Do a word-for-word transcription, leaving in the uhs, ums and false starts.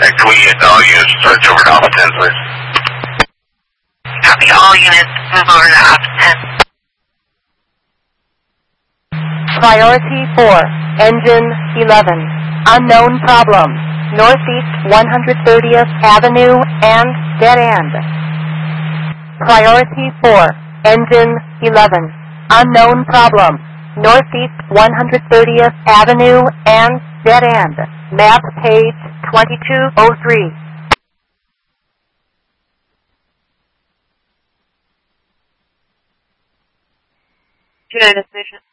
And can we get all units search over to Alpha ten, please? Copy, all units move over to Alpha ten. Priority four, engine eleven. Unknown problem. Northeast one hundred thirtieth Avenue and dead end. Priority four, engine eleven. Unknown problem. Northeast one hundred thirtieth Avenue and dead end. Map page twenty-two oh three. United Station.